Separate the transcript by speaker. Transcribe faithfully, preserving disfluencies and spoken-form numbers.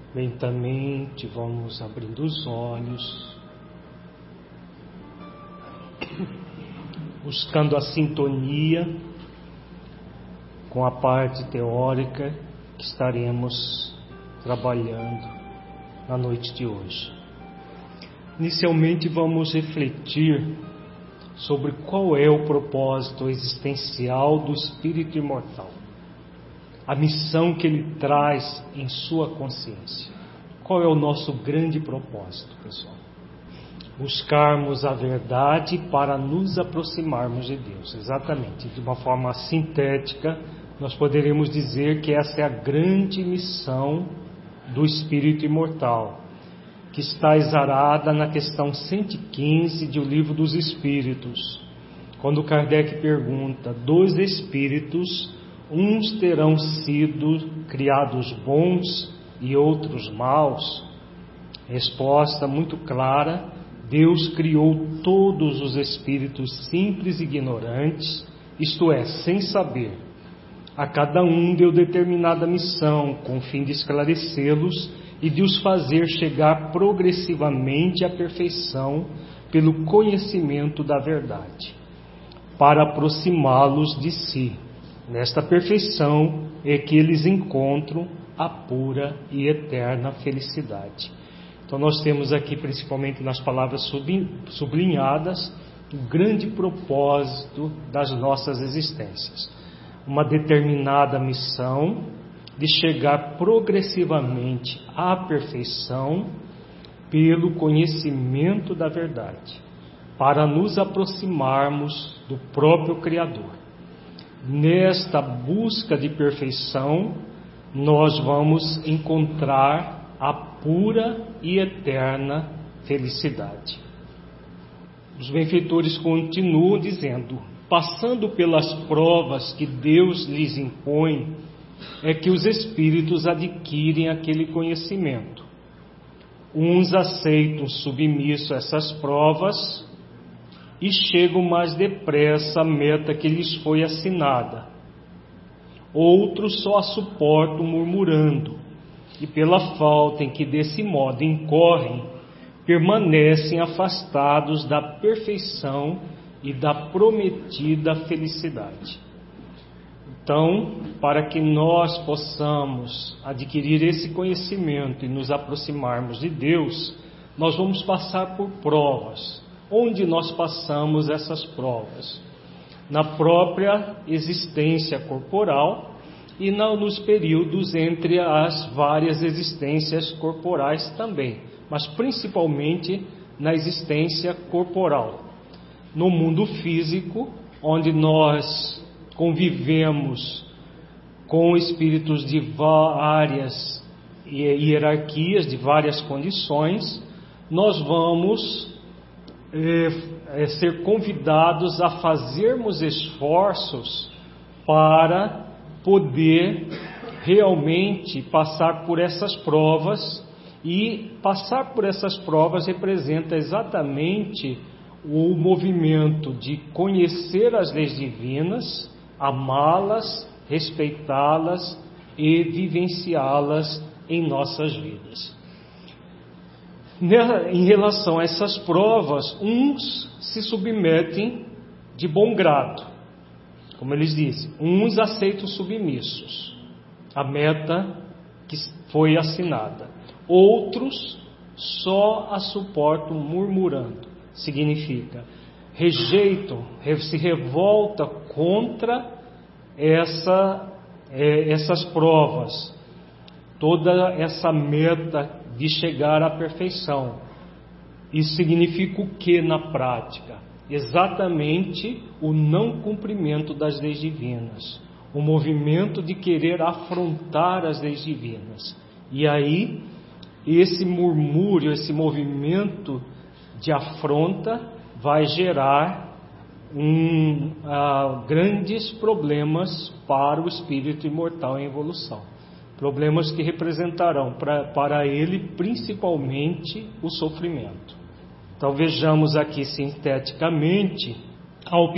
Speaker 1: Lentamente vamos abrindo os olhos, buscando a sintonia com a parte teórica que estaremos trabalhando na noite de hoje. Inicialmente vamos refletir sobre qual é o propósito existencial do espírito imortal, a missão que ele traz em sua consciência. Qual é o nosso grande propósito, pessoal? Buscarmos a verdade para nos aproximarmos de Deus. Exatamente, de uma forma sintética, nós poderíamos dizer que essa é a grande missão do espírito imortal, que está exarada na questão cento e quinze de O Livro dos Espíritos, quando Kardec pergunta: dos espíritos, uns terão sido criados bons e outros maus? Resposta muito clara: Deus criou todos os espíritos simples e ignorantes, isto é, sem saber. A cada um deu determinada missão, com o fim de esclarecê-los e de os fazer chegar progressivamente à perfeição pelo conhecimento da verdade, para aproximá-los de si. Nesta perfeição é que eles encontram a pura e eterna felicidade. Então nós temos aqui, principalmente nas palavras sublinhadas, o grande propósito das nossas existências. Uma determinada missão de chegar progressivamente à perfeição pelo conhecimento da verdade, para nos aproximarmos do próprio Criador. Nesta busca de perfeição, nós vamos encontrar a pura e eterna felicidade. Os benfeitores continuam dizendo: passando pelas provas que Deus lhes impõe, é que os espíritos adquirem aquele conhecimento. Uns aceitam submisso a essas provas e chegam mais depressa à meta que lhes foi assinada. Outros só a suportam murmurando, e pela falta em que desse modo incorrem, permanecem afastados da perfeição e da prometida felicidade. Então, para que nós possamos adquirir esse conhecimento e nos aproximarmos de Deus, nós vamos passar por provas. Onde nós passamos essas provas? Na própria existência corporal e na, nos períodos entre as várias existências corporais também, mas principalmente na existência corporal. No mundo físico, onde nós convivemos com espíritos de várias hierarquias, de várias condições, nós vamos é, é, ser convidados a fazermos esforços para poder realmente passar por essas provas, e passar por essas provas representa exatamente o movimento de conhecer as leis divinas, amá-las, respeitá-las e vivenciá-las em nossas vidas. Em relação a essas provas, uns se submetem de bom grado, como eles dizem, uns aceitam submissos a meta que foi assinada, outros só a suportam murmurando. Significa, rejeitam, se revolta contra essa, é, essas provas, toda essa meta de chegar à perfeição. Isso significa o que na prática? Exatamente o não cumprimento das leis divinas, o movimento de querer afrontar as leis divinas. E aí, esse murmúrio, esse movimento de afronta vai gerar um, uh, grandes problemas para o espírito imortal em evolução. Problemas que representarão pra, para ele principalmente o sofrimento. Então vejamos aqui sinteticamente a opinião